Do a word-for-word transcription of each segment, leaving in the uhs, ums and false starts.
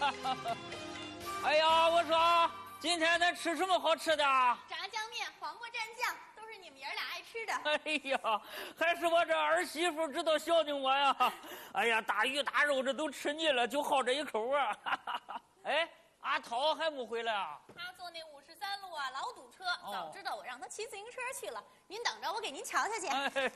哎呀，我说今天咱吃什么好吃的？ 炸酱面、黄瓜蘸酱，都是你们爷俩爱吃的。 哎呀，还是我这儿媳妇知道孝敬我呀！哎呀，大鱼大肉这都吃腻了，就好这一口啊！哎，阿涛还没回来啊？ 他坐那五十三路啊，老堵车。 哦、 早知道我让他骑自行车去了。您等着，我给您瞧瞧去。 哎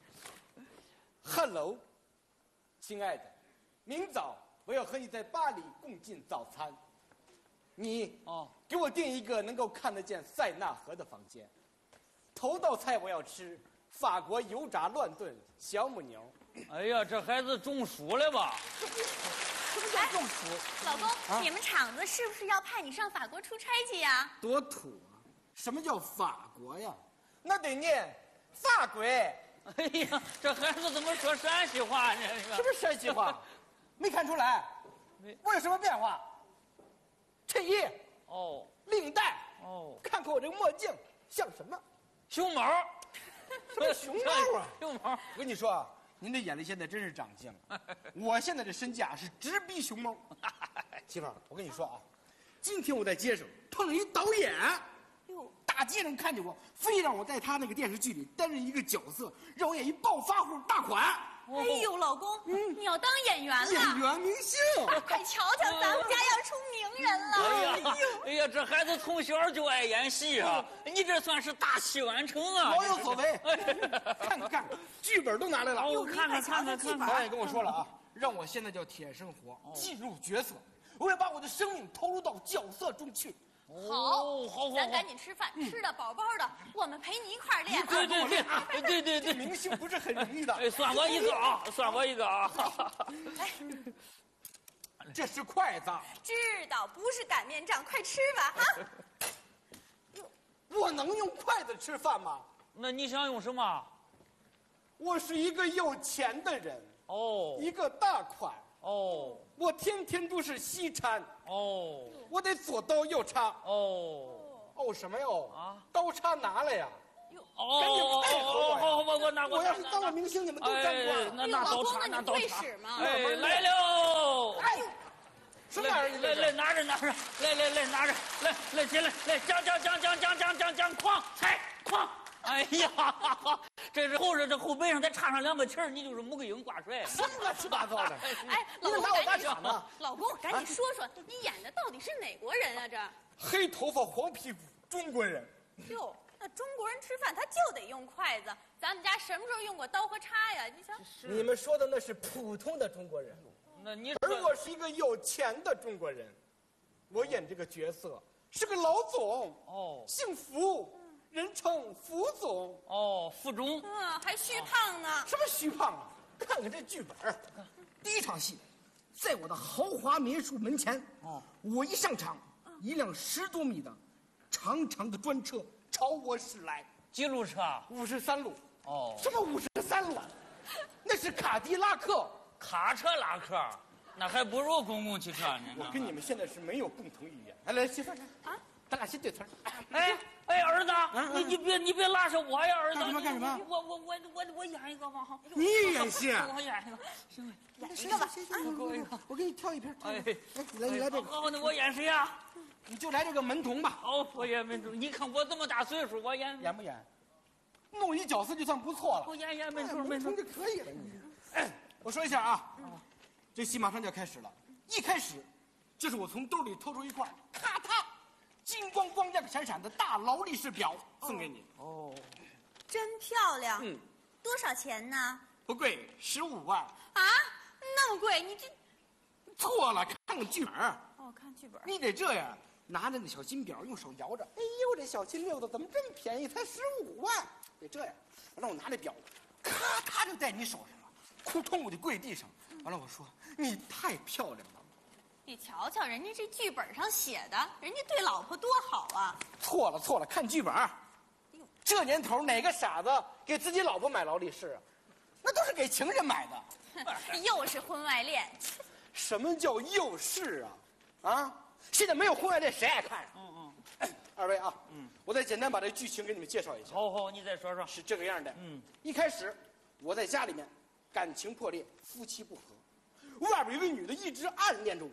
Hello， 亲爱的，明早我要和你在巴黎共进早餐。你哦， 给我订一个能够看得见塞纳河的房间。头道菜我要吃法国油炸乱炖小母牛。 哎呀，这孩子中暑了吧？ 什么叫中暑？ 老公， 啊、 你们厂子是不是要派你上法国出差去呀？ 多土啊！什么叫法国呀？那得念法国。 哎呀，这孩子怎么说陕西话呢？ 什么陕西话？没看出来？我有什么变化？衬衣哦， 领带哦， 看看我这个墨镜像什么？ 熊猫？ 什么熊猫啊？ 熊猫！ 我跟你说啊，您的眼力现在真是长进了。我现在这身价是直逼熊猫。媳妇儿，我跟你说啊，今天我在街上碰了一导演。 哟， 大街上看见我，非让我在他那个电视剧里担任一个角色，让我演一暴发户大款。 哎呦，老公，嗯、你要当演员了？ 演员明星， 快瞧瞧，咱们家要出名人了！ 哎呀，哎呀，这孩子从小就爱演戏啊！你这算是大器晚成啊！ 老有所为。看看看，剧本都拿来了。 哦，看看看看看。 导演跟我说了啊，让我现在叫铁生活，进入角色，我要把我的生命投入到角色中去。 好，好，好， 咱赶紧吃饭，吃的饱饱的，我们陪你一块儿练。 对对对，对对对， 明星不是很容易的。 哎，算我一个啊，算我一个啊。 哎， 这是筷子。 知道，不是擀面杖，快吃吧啊！ 我能用筷子吃饭吗？ 那你想用什么？ 我是一个有钱的人。 哦， 一个大款。 哦， 我天天都是西餐。 哦， 我得左刀右叉。 哦， 哦什么哟？ 啊， 刀叉拿来呀！ 哦， 赶紧配合我呀！ 好，我我拿我要是当了明星，你们都沾光。 那那刀叉，那刀叉。哎，来喽！ 哎，什么玩意儿？ 来来拿着拿着，来来来拿着，来来进来来，将将将将将将将将哐踩哐！哎呀，这是后着这后背上再插上两个旗儿，你就是穆桂英挂帅。 什么乱七八糟的！ 哎， 老公拿我当场呢？ 老公，赶紧说说，你演的到底是哪国人啊？这黑头发黄皮肤中国人。 哟，那中国人吃饭他就得用筷子，咱们家什么时候用过刀和叉呀？你想， 你们说的那是普通的中国人， 那你而我是一个有钱的中国人，我演这个角色是个老总哦， 姓福。人称福总哦，福中， 嗯，还虚胖呢。 什么虚胖啊？看看这剧本，第一场戏，在我的豪华民宿门前，哦，我一上场，一辆十多米的长长的专车朝我驶来。 几路车？ 五十三路。 哦， 什么五十三路？那是卡迪拉克。 卡车拉客，那还不如公共汽车呢。 我跟你们现在是没有共同语言。来来，媳妇儿啊。咱俩先对词儿。 哎哎，儿子， 嗯、 你你别你别拉上我呀，儿子。 干什么干什么？ 我我我我我演一个吧。 你演戏？ 我演一个，行， 演一个吧。 我我给你挑一片。 哎哎，来你来这个。 好，那我演谁呀？ 你就来这个门童吧。 好，我演门童。你看我这么大岁数，我演演不演？弄一角色就算不错了。 我演演门童， 门童就可以了。你，哎，我说一下啊，这戏马上就要开始了。一开始，就是我从兜里掏出一块，咔嗒。金光光亮闪闪的大劳力士表送给你哦， 真漂亮。 嗯， 多少钱呢？ 不贵，十五万。 啊，那么贵？你这错了，看看剧本。 哦，看剧本。 你得这样，拿着那小金表，用手摇着。哎呦，这小金溜子怎么这么便宜？才十五万。得这样，完了我拿这表，咔嗒就在你手上了，扑通我就跪地上。完了我说你太漂亮了。 你瞧瞧，人家这剧本上写的，人家对老婆多好啊！ 错了错了，看剧本。这年头哪个傻子给自己老婆买劳力士啊？那都是给情人买的。 又是婚外恋。 什么叫又是啊？啊！现在没有婚外恋，谁爱看？ 嗯嗯。 哎，二位啊，嗯，我再简单把这剧情给你们介绍一下。 好好，你再说说。 是这个样的。 嗯， 一开始我在家里面，感情破裂，夫妻不和。外边有个女的一直暗恋着我，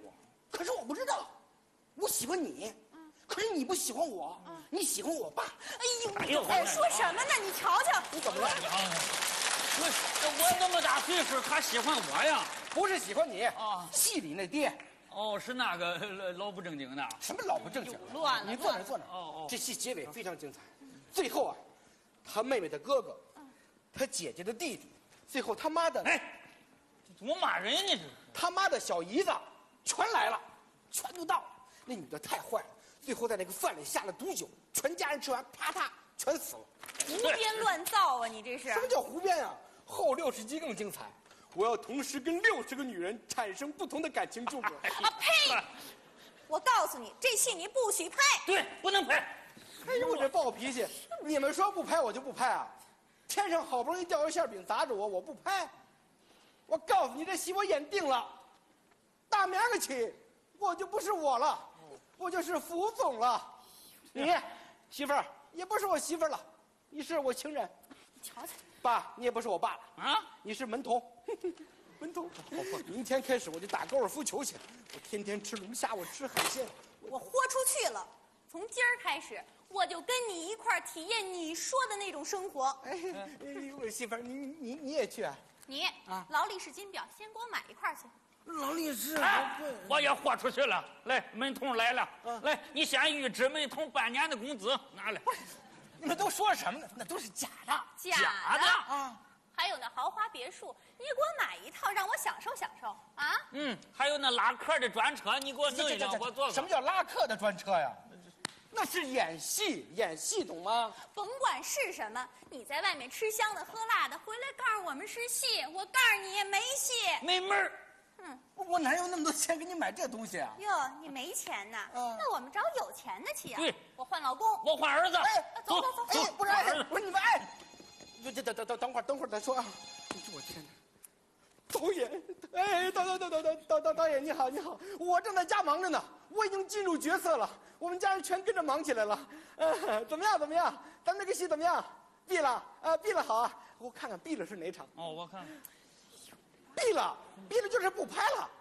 可是我不知道，我喜欢你，嗯，可是你不喜欢我，嗯，你喜欢我爸。 哎呦，哎呦，哎，说什么呢？你瞧瞧， 你怎么了？ 我我那么大岁数，他喜欢我呀？ 不是喜欢你啊， 戏里那爹。 哦，是那个老不正经的。 什么老不正经？ 乱了， 你坐那坐那。哦哦，这戏结尾非常精彩，最后啊，他妹妹的哥哥，他姐姐的弟弟，最后他妈的， 哎，怎么骂人呢？这是他妈的小姨子，全来了，全都到了。那女的太坏了，最后在那个饭里下了毒酒，全家人吃完，啪嗒全死了。 胡编乱造啊！你这是什么叫胡编啊？后六十集更精彩，我要同时跟六十个女人产生不同的感情纠葛。 啊呸！我告诉你，这戏你不许拍。 对，不能拍。 哎呦，我这暴脾气！你们说不拍我就不拍啊！天上好不容易掉一馅饼砸着我，我不拍。我告诉你，这戏我演定了，大明儿个起，我就不是我了，我就是副总了。你媳妇儿也不是我媳妇儿了，你是我情人。 你瞧瞧， 爸，你也不是我爸了啊， 你是门童。门童，明天开始我就打高尔夫球去，我天天吃龙虾，我吃海鲜， 我豁出去了。从今儿开始，我就跟你一块儿体验你说的那种生活。 哎，我媳妇儿，你你你也去啊？ 你啊，劳力士金表，先给我买一块去。 劳力士， 哎，我也豁出去了。来，门童来了，嗯、来，你先预支门童半年的工资，拿来。 你们都说什么呢？那都是假的， 假的, 假的啊！还有那豪华别墅，你给我买一套，让我享受享受啊！ 嗯，还有那拉客的专车，你给我弄一辆，我坐。 什么叫拉客的专车呀？那是演戏，演戏懂吗？ 甭管是什么，你在外面吃香的喝辣的，回来告诉我们是戏，我告诉你也没戏， 没门儿。 嗯， 我哪有那么多钱给你买这东西啊？ 哟，你没钱呐？ 嗯， 那我们找有钱的去啊。 对， 我换老公， 我换儿子。 哎， 走走走， 哎，不是，哎，不是你们哎，等等等等等会儿，等会儿再说啊！哎呦我天哪！导演，哎，导导导导导导导导演你好你好，我正在家忙着呢，我已经进入角色了，我们家人全跟着忙起来了。呃，怎么样怎么样？咱们这个戏怎么样？闭了啊，闭了好啊，我看看闭了是哪场？ 哦，我看。 闭了，闭了就是不拍了。